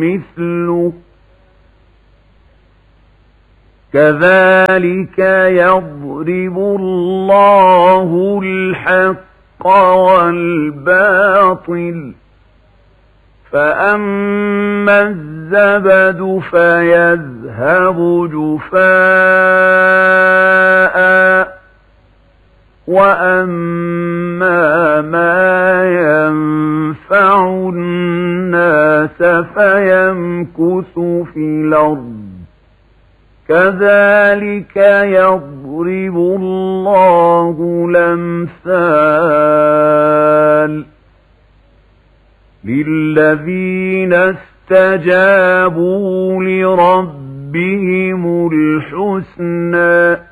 مثله كذلك يضرب الله الحق والباطل فأما الزبد فيذهب جفاء وأما ما ينفع الناس فيمكث في الأرض كذلك يضرب الله الأمثال للذين استجابوا لربهم الحسنى